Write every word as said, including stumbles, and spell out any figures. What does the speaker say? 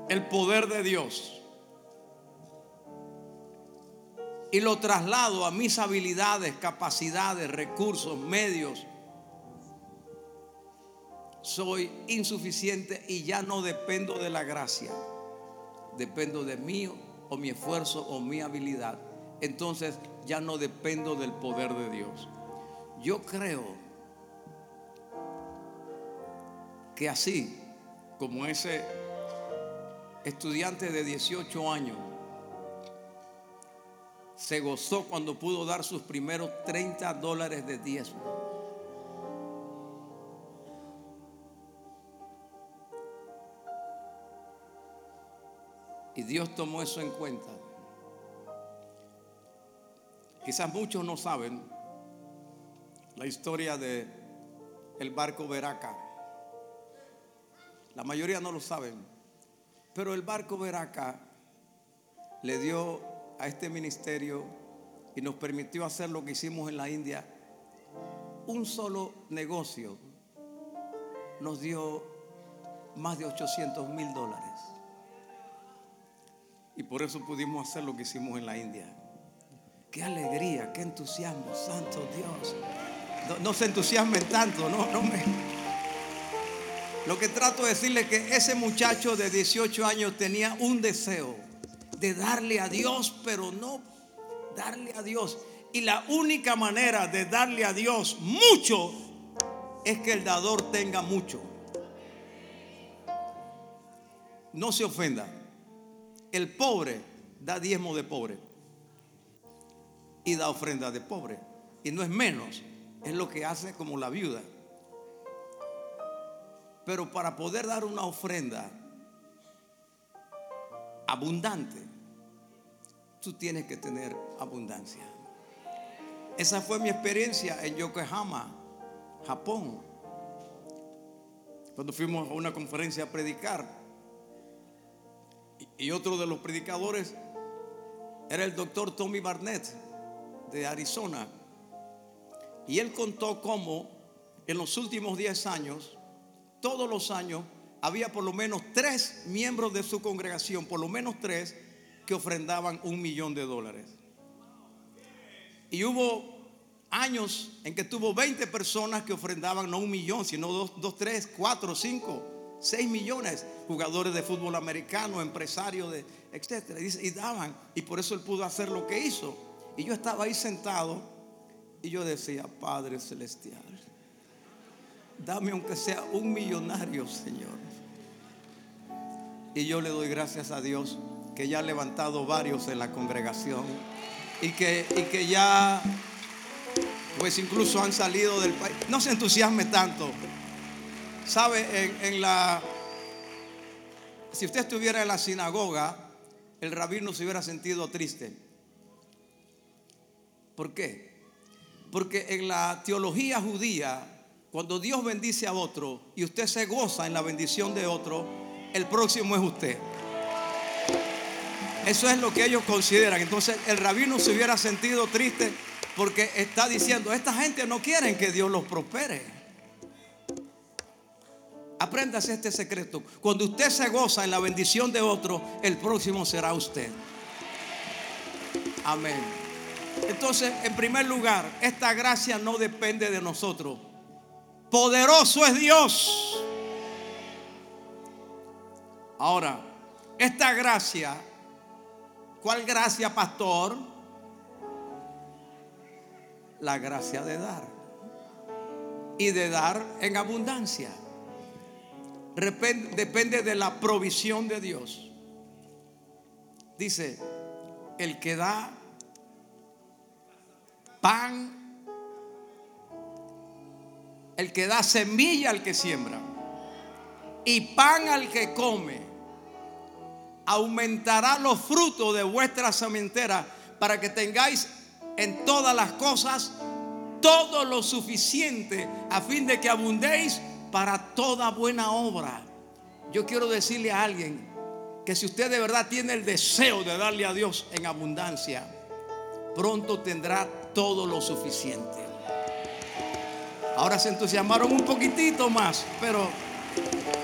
el poder de Dios y lo traslado a mis habilidades, capacidades, recursos, medios, soy insuficiente y ya no dependo de la gracia, dependo de mí o mi esfuerzo o mi habilidad. Entonces ya no dependo del poder de Dios. Yo creo que así como ese estudiante de dieciocho años se gozó cuando pudo dar sus primeros treinta dólares de diezmo, y Dios tomó eso en cuenta. Quizás muchos no saben la historia de el barco Veraca. La mayoría no lo saben, pero el barco Veraca le dio a este ministerio y nos permitió hacer lo que hicimos en la India. Un solo negocio nos dio más de ochocientos mil dólares. Y por eso pudimos hacer lo que hicimos en la India. Qué alegría, qué entusiasmo, santo Dios. No, no se entusiasmen tanto, no, no me... Lo que trato de decirle es que ese muchacho de dieciocho años tenía un deseo de darle a Dios, pero no darle a Dios. Y la única manera de darle a Dios mucho es que el dador tenga mucho. No se ofenda. El pobre da diezmo de pobre y da ofrenda de pobre, y no es menos, es lo que hace como la viuda. Pero para poder dar una ofrenda abundante, tú tienes que tener abundancia. Esa fue mi experiencia en Yokohama, Japón, cuando fuimos a una conferencia a predicar. Y otro de los predicadores era el doctor Tommy Barnett de Arizona. Y él contó cómo en los últimos diez años, todos los años, había por lo menos tres miembros de su congregación, por lo menos tres, que ofrendaban un millón de dólares. Y hubo años en que tuvo veinte personas que ofrendaban no un millón, sino dos, dos tres, cuatro, cinco, seis millones. Jugadores de fútbol americano, empresarios, de, etcétera. Y, y daban, y por eso él pudo hacer lo que hizo. Y yo estaba ahí sentado y yo decía: Padre Celestial, dame aunque sea un millonario, Señor. Y yo le doy gracias a Dios que ya ha levantado varios en la congregación y que, y que ya pues incluso han salido del país. No se entusiasme tanto. Sabe, en, en la si usted estuviera en la sinagoga, el rabino se hubiera sentido triste. ¿Por qué? Porque en la teología judía, cuando Dios bendice a otro y usted se goza en la bendición de otro, el próximo es usted. Eso es lo que ellos consideran. Entonces el rabino se hubiera sentido triste porque está diciendo: esta gente no quiere que Dios los prospere. Apréndase este secreto: cuando usted se goza en la bendición de otro, el próximo será usted. Amén. Entonces, en primer lugar, esta gracia no depende de nosotros. Poderoso es Dios. Ahora, esta gracia, ¿cuál gracia, pastor? La gracia de dar, y de dar en abundancia. Depende de la provisión de Dios. Dice: el que da pan, el que da semilla al que siembra y pan al que come, aumentará los frutos de vuestra sementera, para que tengáis en todas las cosas todo lo suficiente, a fin de que abundéis para toda buena obra. Yo quiero decirle a alguien que si usted de verdad tiene el deseo de darle a Dios en abundancia, pronto tendrá todo lo suficiente. Ahora se entusiasmaron un poquitito más, pero